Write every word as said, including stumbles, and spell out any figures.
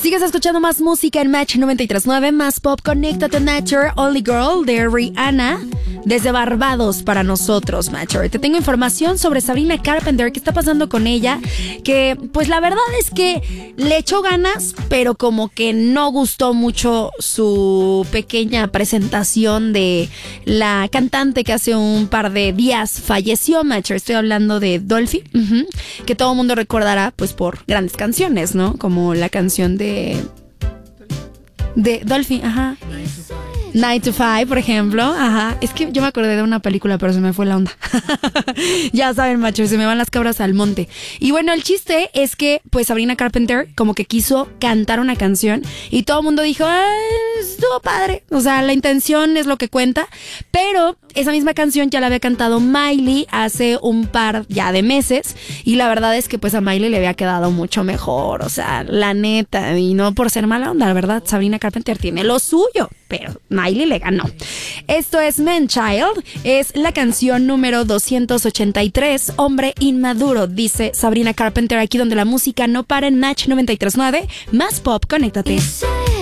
Sigues escuchando más música en Match noventa y tres punto nueve, más pop. Conéctate, Nature, Only Girl de Rihanna, desde Barbados para nosotros, Matcher. Te tengo información sobre Sabrina Carpenter, qué está pasando con ella, que pues la verdad es que le echó ganas, pero como que no gustó mucho su pequeña presentación de la cantante que hace un par de días falleció, Matcher. Estoy hablando de Dolphy, uh-huh, que todo el mundo recordará pues por grandes canciones, ¿no? Como la canción de... de Dolphy, ajá. nine to five, por ejemplo. Ajá. Es que yo me acordé de una película, pero se me fue la onda. Ya saben, macho, se me van las cabras al monte. Y bueno, el chiste es que, pues, Sabrina Carpenter como que quiso cantar una canción y todo el mundo dijo, ah, estuvo padre. O sea, la intención es lo que cuenta. Pero esa misma canción ya la había cantado Miley hace un par ya de meses. Y la verdad es que, pues, a Miley le había quedado mucho mejor. O sea, la neta. Y no por ser mala onda, la verdad, Sabrina Carpenter tiene lo suyo. Pero Miley le ganó. Esto es Man Child, es la canción número doscientos ochenta y tres, Hombre Inmaduro, dice Sabrina Carpenter, aquí donde la música no para en Match noventa y tres punto nueve, más pop, conéctate.